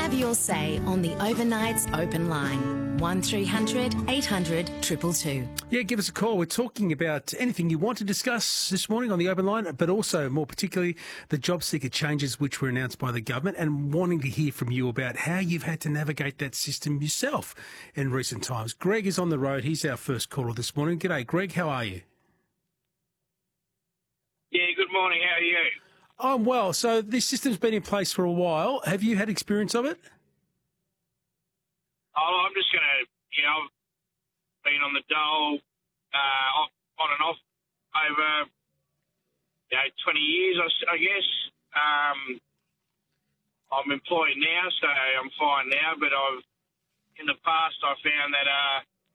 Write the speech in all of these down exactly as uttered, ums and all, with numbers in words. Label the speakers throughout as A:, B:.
A: Have your say on the Overnight's open line. one three hundred eight hundred two two two.
B: Yeah, give us a call. We're talking about anything you want to discuss this morning on the open line, but also more particularly the job seeker changes which were announced by the government, and wanting to hear from you about how you've had to navigate that system yourself in recent times. Greg is on the road. He's our first caller this morning. G'day, Greg. How are you?
C: Yeah, good morning. How are you?
B: I'm well. So this system's been in place for a while. Have you had experience of it?
C: Oh, I'm just going to, you know, I've been on the dole uh, off, on and off over, you know, twenty years, I, s- I guess. Um, I'm employed now, so I'm fine now, but I've, in the past, I found that, uh,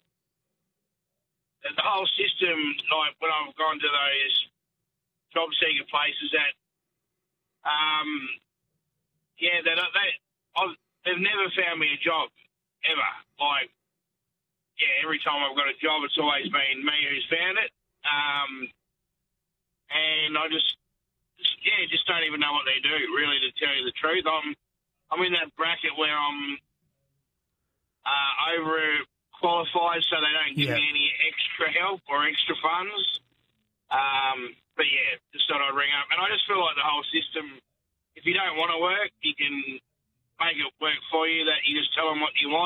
C: that the whole system, like when I've gone to those job seeker places that, um, yeah, that they, I've, they've never found me a job. Ever. Like, yeah, every time I've got a job, it's always been me who's found it. Um, and I just, just, yeah, just don't even know what they do, really, to tell you the truth. I'm I'm in that bracket where I'm uh, over-qualified, so they don't give
B: Yeah.
C: me any extra help or extra funds. Um, but, yeah, just thought I'd ring up. And I just feel like the whole system, if you don't want to work, you can make it work for you, that you just tell them what you want.